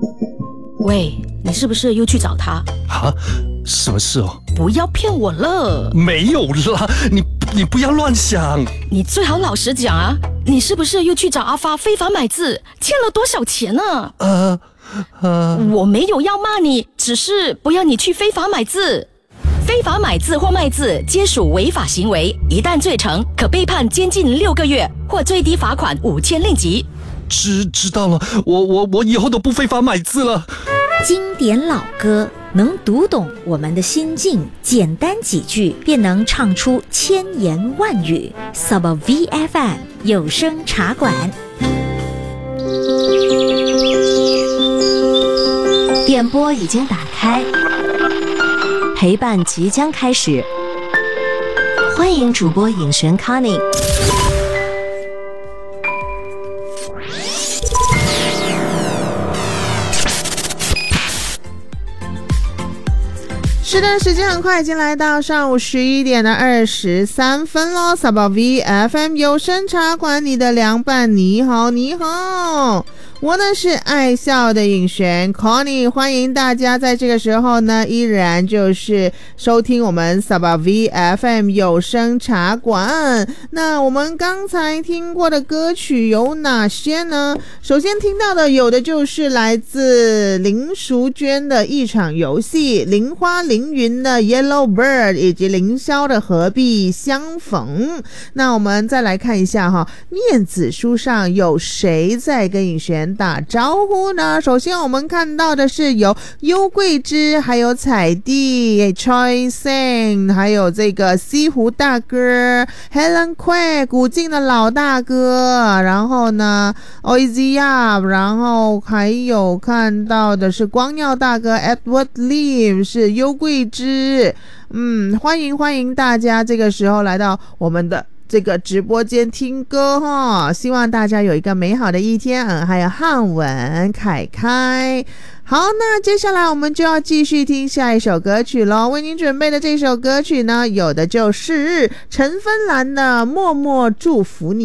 喂，你是不是又去找他？ 啊？什么事哦？ 不要骗我了！ 没有啦，你不要乱想。 你最好老实讲啊！你是不是又去找阿发非法买字，欠了多少钱呢？我没有要骂你，只是不要你去非法买字。非法买字或卖字皆属违法行为，一旦罪成，可被判监禁6个月或最低罚款5000令吉。 知道了，我以后都不非法买字了。 经典老歌能读懂我们的心境，简单几句便能唱出千言万语。Saba VFM 有声茶馆， 电波已经打开，陪伴即将开始，欢迎主播尹璇 Connie。 是的，时间很快已经来到上午11点的23分咯。Saba VFM 有声茶馆，你的凉拌，你好，你好。我呢是爱笑的尹璇 Connie， 欢迎大家在这个时候呢依然就是收听我们 Saba VFM 有声茶馆。那我们刚才听过的歌曲有哪些呢？首先听到的有的就是来自林淑娟的一场游戏，林花凌云的 Yellow Bird， 以及凌霄的何必相逢。那我们再来看一下哈，面子书上有谁在跟尹璇打招呼呢？首先我们看到的是有邱桂枝，还有彩蒂 Choi Seng， 还有这个西湖大哥 Helen Quay， 古晋的老大哥，然后呢 Oizia， 然后还有看到的是光耀大哥 Edward Lim， 是邱桂枝。欢迎大家这个时候来到我们的这个直播间听歌哈，希望大家有一个美好的一天。还有汉文、凯凯。好，那接下来我们就要继续听下一首歌曲咯。为您准备的这首歌曲呢，有的就是陈芬兰的《默默祝福你》。